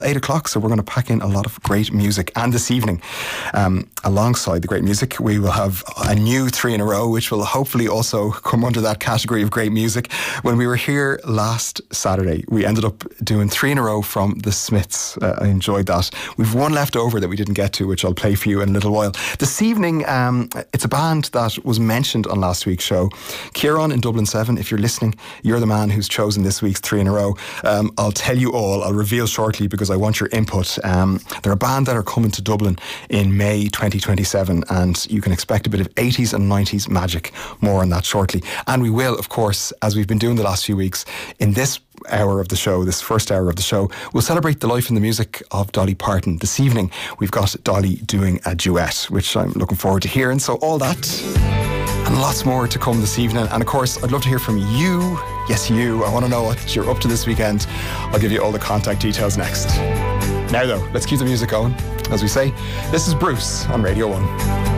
8 o'clock, so we're going to pack in a lot of great music. And this evening, alongside the great music, we will have a new 3 in a row, which will hopefully also come under that category of great music. When we were here last Saturday, we ended up doing 3 in a row from the Smiths. I enjoyed that. We've one left over that we didn't get to, which I'll play for you in a little while. This evening, it's a band that was mentioned on last week's show. Kieran in Dublin 7, if you're listening, you're the man who's chosen this week's 3 in a row. I'll tell you all, I'll reveal shortly because I want your input. They're a band that are coming to Dublin in May 2027, and you can expect a bit of 80s and 90s magic. More on that shortly. And we will, of course, as we've been doing the last few weeks, in this hour of the show, this first hour of the show, we'll celebrate the life and the music of Dolly Parton. This evening, we've got Dolly doing a duet, which I'm looking forward to hearing. So all that and lots more to come this evening. And of course, I'd love to hear from you. Yes, you. I want to know what you're up to this weekend. I'll give you all the contact details next. Now though, let's keep the music going. As we say, this is Bruce on Radio 1.